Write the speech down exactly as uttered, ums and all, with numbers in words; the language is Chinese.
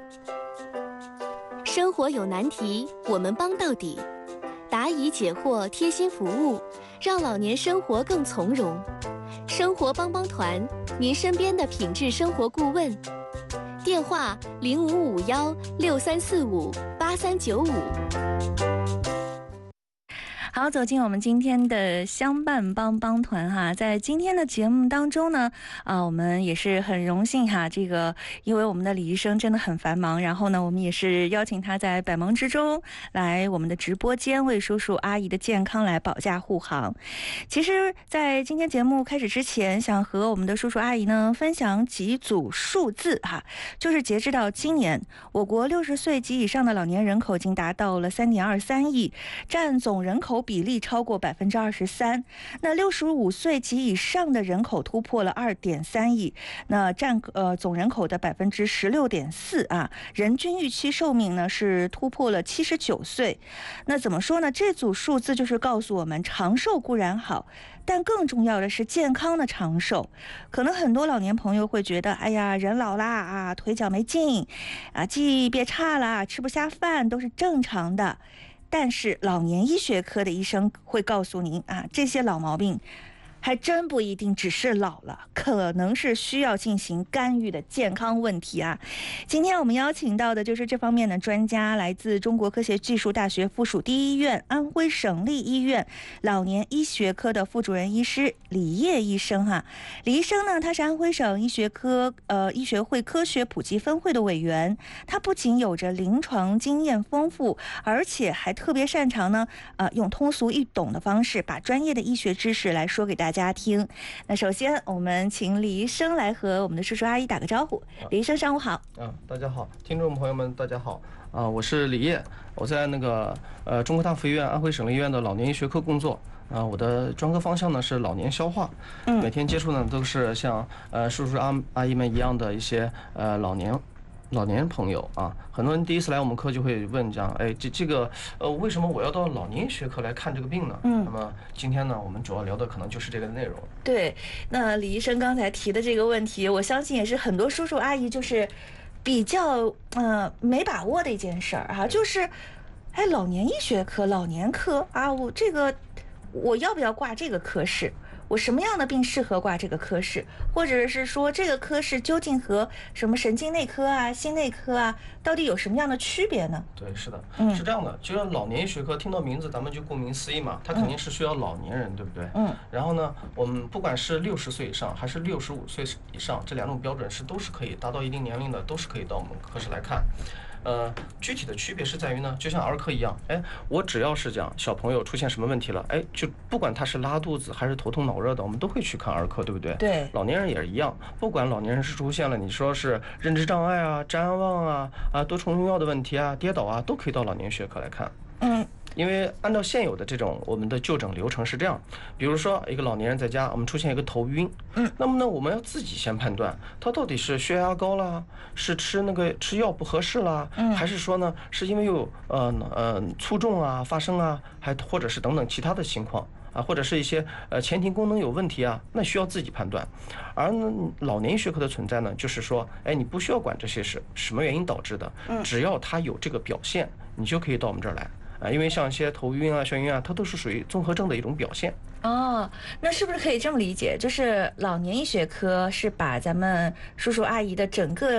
生活有难题，我们帮到底。答疑解惑，贴心服务，让老年生活更从容。生活帮帮团，您身边的品质生活顾问。电话零五五幺六三四五八三九五。 好，走进我们今天的相伴帮帮团哈，在今天的节目当中呢，啊，我们也是很荣幸哈，这个因为我们的李医生真的很繁忙，然后呢，我们也是邀请他在百忙之中来我们的直播间为叔叔阿姨的健康来保驾护航。其实，在今天节目开始之前，想和我们的叔叔阿姨呢分享几组数字哈，就是截至到今年，我国六十岁及以上的老年人口已经达到了三点二三亿，占总人口比例超过百分之二十三。那六十五岁及以上的人口突破了二点三亿，那占呃总人口的百分之十六点四啊。人均预期寿命呢是突破了七十九岁。那怎么说呢？这组数字就是告诉我们，长寿固然好，但更重要的是健康的长寿。可能很多老年朋友会觉得，哎呀，人老啦啊，腿脚没劲啊，记忆变差啦，吃不下饭都是正常的。但是老年医学科的医生会告诉您啊，这些老毛病还真不一定只是老了，可能是需要进行干预的健康问题啊。今天我们邀请到的就是这方面的专家，来自中国科学技术大学附属第一医院安徽省立医院老年医学科的副主任医师李烨医生哈、啊。李医生呢，他是安徽省医学科呃医学会科学普及分会的委员，他不仅有着临床经验丰富，而且还特别擅长呢呃用通俗易懂的方式把专业的医学知识来说给大家。大家听，那首先我们请李医生来和我们的叔叔阿姨打个招呼。李医生，上午好。 嗯，大家好，听众朋友们，大家好。啊，我是李烨，我在那个呃中国大附医院安徽省立医院的老年医学科工作。啊，我的专科方向呢是老年消化，嗯，每天接触呢都是像呃叔叔阿阿姨们一样的一些呃老年。老年朋友啊，很多人第一次来我们科就会问这样，哎，这这个呃，为什么我要到老年医学科来看这个病呢？嗯，那么今天呢，我们主要聊的可能就是这个内容。 对，那李医生刚才提的这个问题，我相信也是很多叔叔阿姨就是比较呃没把握的一件事儿哈，就是哎，老年医学科、老年科啊，我这个我要不要挂这个科室？我什么样的病适合挂这个科室，或者是说这个科室究竟和什么神经内科啊、心内科啊，到底有什么样的区别呢？ 对，是的，嗯、是这样的。就是老年医学科，听到名字咱们就顾名思义嘛，它肯定是需要老年人，嗯、对不对？嗯。然后呢，我们不管是六十岁以上还是六十五岁以上，这两种标准是都是可以达到一定年龄的，都是可以到我们科室来看。呃，具体的区别是在于呢，就像儿科一样，哎，我只要是讲小朋友出现什么问题了，哎，就不管他是拉肚子还是头痛脑热的，我们都会去看儿科，对不对？ 对。 老年人也是一样，不管老年人是出现了你说是认知障碍啊、谵妄啊、啊多重用药的问题啊、跌倒啊，都可以到老年学科来看。嗯。因为按照现有的这种我们的就诊流程是这样，比如说一个老年人在家，我们出现一个头晕，嗯，那么呢，我们要自己先判断他到底是血压高啦，是吃那个吃药不合适啦，嗯，还是说呢，是因为有呃呃卒中啊发生啊，还或者是等等其他的情况啊，或者是一些呃前庭功能有问题啊，那需要自己判断。而呢，老年医学科的存在呢，就是说，哎，你不需要管这些是什么原因导致的，嗯，只要他有这个表现，你就可以到我们这儿来。啊，因为像一些头晕啊、眩晕啊，它都是属于综合症的一种表现。 哦，那是不是可以这么理解，就是老年医学科是把咱们叔叔阿姨的整个